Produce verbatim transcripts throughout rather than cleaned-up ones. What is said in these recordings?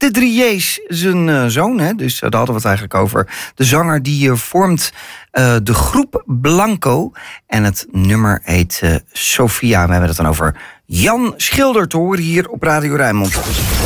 De drie J's, zijn uh, zoon, hè? Dus uh, daar hadden we het eigenlijk over. De zanger die uh, vormt uh, de groep Blanco. En het nummer heet uh, Sophia. We hebben het dan over Jan Schilder te horen hier op Radio Rijnmond.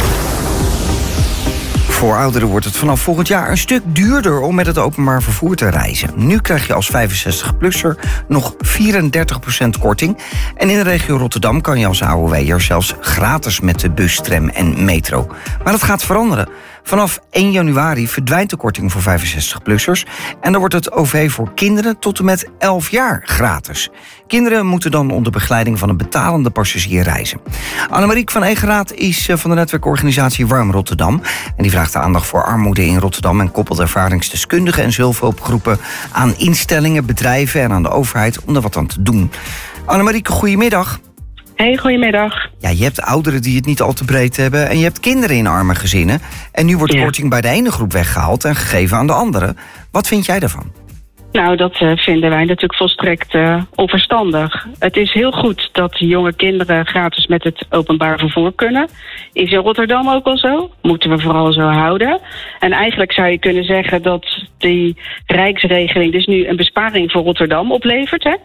Voor ouderen wordt het vanaf volgend jaar een stuk duurder om met het openbaar vervoer te reizen. Nu krijg je als vijfenzestig-plusser nog vierendertig procent korting. En in de regio Rotterdam kan je als A O W'er zelfs gratis met de bus, tram en metro. Maar dat gaat veranderen. Vanaf één januari verdwijnt de korting voor vijfenzestig-plussers... en dan wordt het O V voor kinderen tot en met elf jaar gratis. Kinderen moeten dan onder begeleiding van een betalende passagier reizen. Annemarieke van Egeraat is van de netwerkorganisatie Warm Rotterdam... en die vraagt de aandacht voor armoede in Rotterdam... en koppelt ervaringsdeskundigen en hulpgroepen aan instellingen, bedrijven en aan de overheid om er wat aan te doen. Annemarieke, goedemiddag. Hey, goedemiddag. Ja, je hebt ouderen die het niet al te breed hebben... en je hebt kinderen in arme gezinnen. En nu wordt ja. korting bij de ene groep weggehaald en gegeven aan de andere. Wat vind jij daarvan? Nou, dat uh, vinden wij natuurlijk volstrekt uh, onverstandig. Het is heel goed dat jonge kinderen gratis met het openbaar vervoer kunnen. Is in Rotterdam ook al zo. Moeten we vooral zo houden. En eigenlijk zou je kunnen zeggen dat die Rijksregeling dus nu een besparing voor Rotterdam oplevert, hè?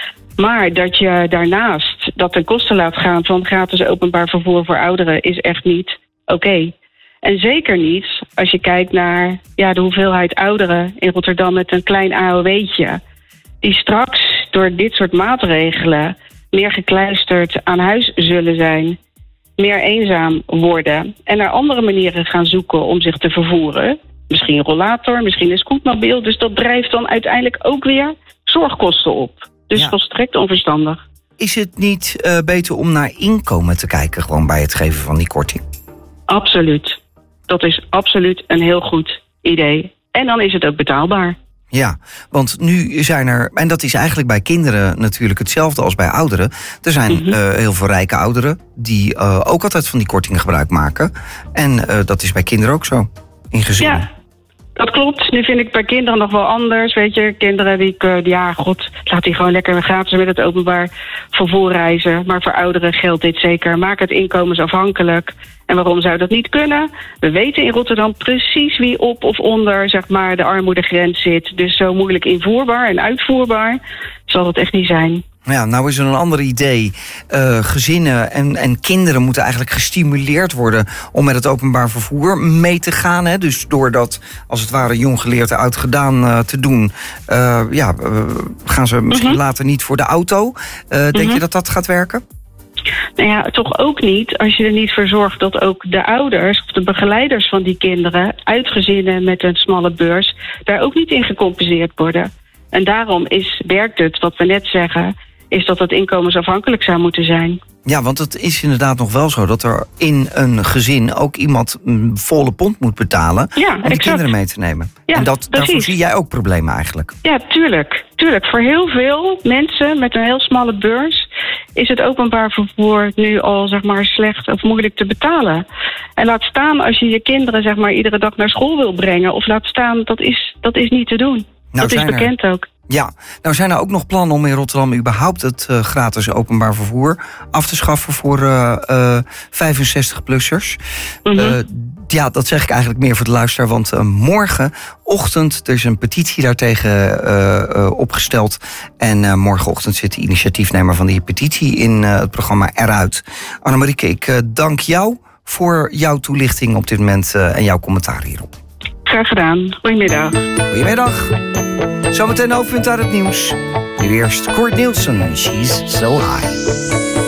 Maar dat je daarnaast dat ten koste laat gaan van gratis openbaar vervoer voor ouderen is echt niet oké. Okay. En zeker niet als je kijkt naar ja, de hoeveelheid ouderen in Rotterdam met een klein A O W'tje. Die straks door dit soort maatregelen meer gekluisterd aan huis zullen zijn. Meer eenzaam worden. En naar andere manieren gaan zoeken om zich te vervoeren. Misschien een rollator, misschien een scootmobiel. Dus dat drijft dan uiteindelijk ook weer zorgkosten op. Dus ja. volstrekt onverstandig. Is het niet uh, beter om naar inkomen te kijken gewoon bij het geven van die korting? Absoluut. Dat is absoluut een heel goed idee. En dan is het ook betaalbaar. Ja, want nu zijn er, en dat is eigenlijk bij kinderen natuurlijk hetzelfde als bij ouderen. Er zijn mm-hmm. uh, heel veel rijke ouderen die uh, ook altijd van die kortingen gebruik maken. En uh, dat is bij kinderen ook zo, in gezinnen. Ja. Dat klopt. Nu vind ik bij kinderen nog wel anders. Weet je, kinderen die, die ja, god, laat die gewoon lekker gratis met het openbaar vervoer reizen. Maar voor ouderen geldt dit zeker. Maak het inkomensafhankelijk. En waarom zou dat niet kunnen? We weten in Rotterdam precies wie op of onder zeg maar, de armoedegrens zit. Dus zo moeilijk invoerbaar en uitvoerbaar zal het echt niet zijn. Ja, nou is er een ander idee. Uh, gezinnen en, en kinderen moeten eigenlijk gestimuleerd worden om met het openbaar vervoer mee te gaan. Hè? Dus door dat, als het ware, jong geleerd uitgedaan uh, te doen, uh, ja, uh, gaan ze misschien mm-hmm. later niet voor de auto. Uh, denk mm-hmm. je dat dat gaat werken? Nou ja, toch ook niet als je er niet voor zorgt dat ook de ouders of de begeleiders van die kinderen uit gezinnen met een smalle beurs daar ook niet in gecompenseerd worden. En daarom is, werkt het, wat we net zeggen, is dat het inkomensafhankelijk zou moeten zijn. Ja, want het is inderdaad nog wel zo dat er in een gezin ook iemand een volle pond moet betalen ja, om de exact. kinderen mee te nemen. Ja, en dat, daarvoor zie jij ook problemen eigenlijk. Ja, tuurlijk. tuurlijk. Voor heel veel mensen met een heel smalle beurs is het openbaar vervoer nu al zeg maar slecht of moeilijk te betalen. En laat staan als je je kinderen zeg maar iedere dag naar school wil brengen, of laat staan, dat is, dat is niet te doen. Nou, dat is bekend er... ook. Ja, nou zijn er ook nog plannen om in Rotterdam überhaupt het uh, gratis openbaar vervoer af te schaffen voor uh, uh, vijfenzestig-plussers. Mm-hmm. Uh, ja, dat zeg ik eigenlijk meer voor de luisteraar, want uh, morgenochtend, er is een petitie daartegen uh, uh, opgesteld. En uh, morgenochtend zit de initiatiefnemer van die petitie in uh, het programma Eruit. Annemarieke, ik uh, dank jou voor jouw toelichting op dit moment uh, en jouw commentaar hierop. Graag gedaan. Goedemiddag. Goedemiddag. Zometeen hoofdpunt uit het nieuws. Nu eerst Kort Nielsen, She's So High.